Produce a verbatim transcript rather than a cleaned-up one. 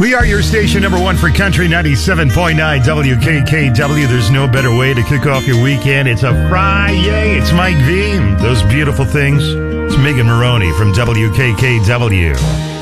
We are your station number one for Country ninety-seven point nine W K K W. There's no better way to kick off your weekend. It's a Friday. It's Mike V. Those beautiful things. It's Megan Maroney from W K K W.